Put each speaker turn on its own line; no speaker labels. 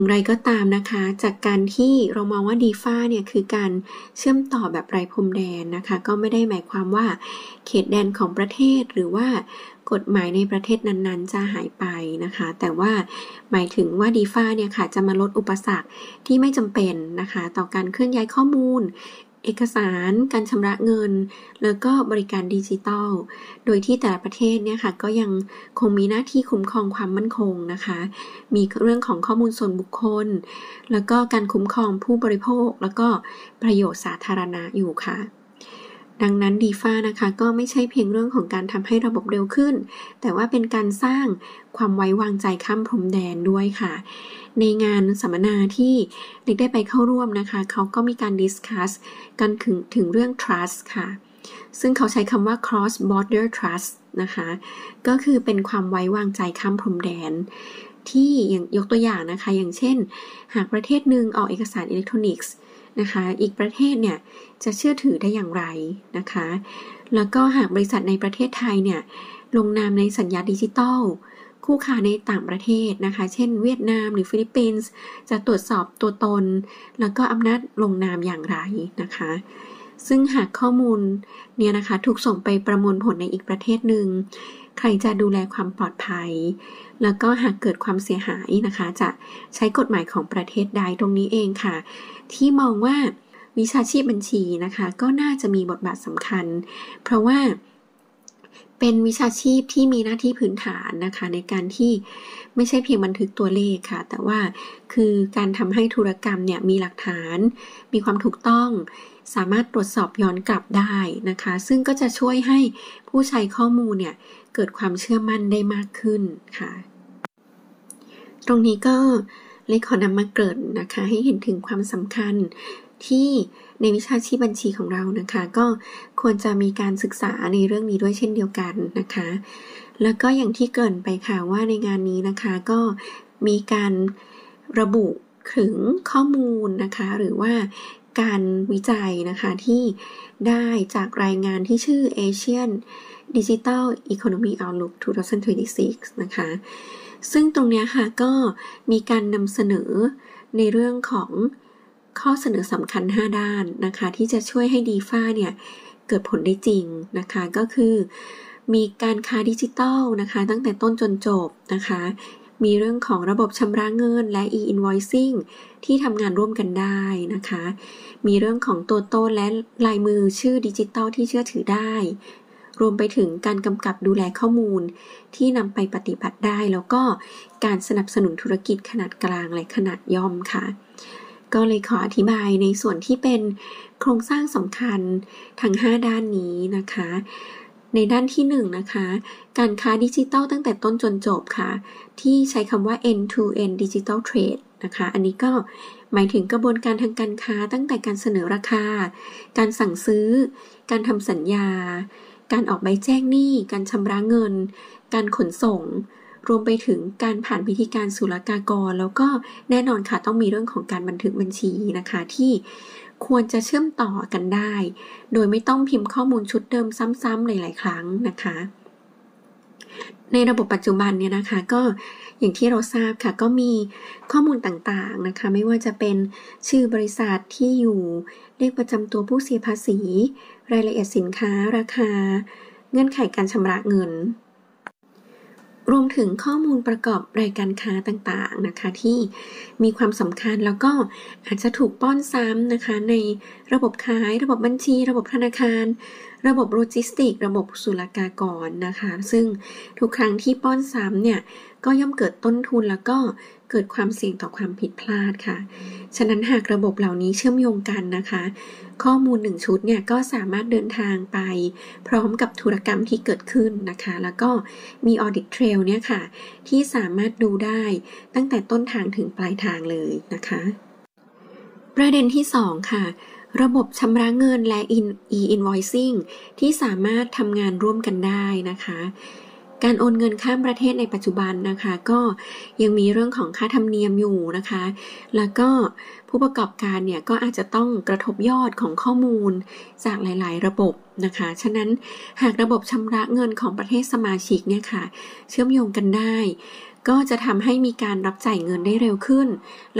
อย่างไรก็ตามนะคะจากการที่เรามองว่า DeFi เนี่ยคือการเชื่อมต่อแบบไร้พรมแดนนะคะก็ไม่ได้หมายความว่าเขตแดนของประเทศหรือว่ากฎหมายในประเทศนั้นๆจะหายไปนะคะแต่ว่าหมายถึงว่า DeFi เนี่ยค่ะจะมาลดอุปสรรคที่ไม่จำเป็นนะคะต่อการเคลื่อนย้ายข้อมูลเอกสารการชำระเงินแล้วก็บริการดิจิทัลโดยที่แต่ละประเทศเนี่ยค่ะก็ยังคงมีหน้าที่คุ้มครองความมั่นคงนะคะมีเรื่องของข้อมูลส่วนบุคคลแล้วก็การคุ้มครองผู้บริโภคแล้วก็ประโยชน์สาธารณะอยู่ค่ะดังนั้น DeFi นะคะก็ไม่ใช่เพียงเรื่องของการทำให้ระบบเร็วขึ้นแต่ว่าเป็นการสร้างความไว้วางใจข้ามพรมแดนด้วยค่ะในงานสัมมนาที่เด็กได้ไปเข้าร่วมนะคะเขาก็มีการดิสคัสกันถึงเรื่อง trust ค่ะซึ่งเขาใช้คำว่า cross border trust นะคะก็คือเป็นความไว้วางใจข้ามพรมแดนที่อย่างยกตัวอย่างนะคะอย่างเช่นหากประเทศหนึ่งออกเอกสารอิเล็กทรอนิกส์นะคะอีกประเทศเนี่ยจะเชื่อถือได้อย่างไรนะคะแล้วก็หากบริษัทในประเทศไทยเนี่ยลงนามในสัญญาดิจิทัลคู่ค้าในต่างประเทศนะคะเช่นเวียดนามหรือฟิลิปปินส์จะตรวจสอบตัวตนแล้วก็อำนาจลงนามอย่างไรนะคะซึ่งหากข้อมูลเนี่ยนะคะถูกส่งไปประมวลผลในอีกประเทศหนึ่งใครจะดูแลความปลอดภัยแล้วก็หากเกิดความเสียหายนะคะจะใช้กฎหมายของประเทศใดตรงนี้เองค่ะที่มองว่าวิชาชีพบัญชีนะคะก็น่าจะมีบทบาทสำคัญเพราะว่าเป็นวิชาชีพที่มีหน้าที่พื้นฐานนะคะในการที่ไม่ใช่เพียงบันทึกตัวเลขค่ะแต่ว่าคือการทำให้ธุรกรรมเนี่ยมีหลักฐานมีความถูกต้องสามารถตรวจสอบย้อนกลับได้นะคะซึ่งก็จะช่วยให้ผู้ใช้ข้อมูลเนี่ยเกิดความเชื่อมั่นได้มากขึ้นค่ะตรงนี้ก็เลยขอนำมาเกริ่นนะคะให้เห็นถึงความสำคัญที่ในวิชาชีพบัญชีของเรานะคะก็ควรจะมีการศึกษาในเรื่องนี้ด้วยเช่นเดียวกันนะคะแล้วก็อย่างที่เกริ่นไปค่ะว่าในงานนี้นะคะก็มีการระบุถึงข้อมูลนะคะหรือว่าการวิจัยนะคะที่ได้จากรายงานที่ชื่อ Asian Digital Economy Outlook 2026 นะคะซึ่งตรงนี้ค่ะก็มีการนำเสนอในเรื่องของข้อเสนอสำคัญ5ด้านนะคะที่จะช่วยให้ DeFi เนี่ยเกิดผลได้จริงนะคะก็คือมีการค้าดิจิทัลนะคะตั้งแต่ต้นจนจบนะคะมีเรื่องของระบบชำระเงินและ e-invoicing ที่ทำงานร่วมกันได้นะคะมีเรื่องของตัวตนและลายมือชื่อดิจิทัลที่เชื่อถือได้รวมไปถึงการกำกับดูแลข้อมูลที่นำไปปฏิบัติได้แล้วก็การสนับสนุนธุรกิจขนาดกลางและขนาดย่อมค่ะก็เลยขออธิบายในส่วนที่เป็นโครงสร้างสำคัญทั้ง5ด้านนี้นะคะในด้านที่1นะคะการค้าดิจิทัลตั้งแต่ต้นจนจบค่ะที่ใช้คำว่า end to end digital trade นะคะอันนี้ก็หมายถึงกระบวนการทางการค้าตั้งแต่การเสนอราคาการสั่งซื้อการทำสัญญาการออกใบแจ้งหนี้การชำระเงินการขนส่งรวมไปถึงการผ่านพิธีการศุลกากรแล้วก็แน่นอนค่ะต้องมีเรื่องของการบันทึกบัญชีนะคะที่ควรจะเชื่อมต่อกันได้โดยไม่ต้องพิมพ์ข้อมูลชุดเดิมซ้ำๆหลายๆครั้งนะคะในระบบปัจจุบันเนี่ยนะคะก็อย่างที่เราทราบค่ะก็มีข้อมูลต่างๆนะคะไม่ว่าจะเป็นชื่อบริษัทที่อยู่เลขประจำตัวผู้เสียภาษีรายละเอียดสินค้าราคาเงื่อนไขการชำระเงินรวมถึงข้อมูลประกอบรายการค้าต่างๆนะคะที่มีความสำคัญแล้วก็อาจจะถูกป้อนซ้ำนะคะในระบบขายระบบบัญชีระบบธนาคารระบบโลจิสติกระบบศุลกากรนะคะซึ่งทุกครั้งที่ป้อนซ้ำเนี่ยก็ย่อมเกิดต้นทุนแล้วก็เกิดความเสี่ยงต่อความผิดพลาดค่ะฉะนั้นหากระบบเหล่านี้เชื่อมโยงกันนะคะข้อมูล1ชุดเนี่ยก็สามารถเดินทางไปพร้อมกับธุรกรรมที่เกิดขึ้นนะคะแล้วก็มี audit trail เนี่ยค่ะที่สามารถดูได้ตั้งแต่ต้นทางถึงปลายทางเลยนะคะประเด็นที่2ค่ะระบบชำระเงินและ e-invoicing ที่สามารถทำงานร่วมกันได้นะคะการโอนเงินข้ามประเทศในปัจจุบันนะคะก็ยังมีเรื่องของค่าธรรมเนียมอยู่นะคะแล้วก็ผู้ประกอบการเนี่ยก็อาจจะต้องกระทบยอดของข้อมูลจากหลายๆระบบนะคะฉะนั้นหากระบบชำระเงินของประเทศสมาชิกเนี่ยค่ะเชื่อมโยงกันได้ก็จะทำให้มีการรับจ่ายเงินได้เร็วขึ้น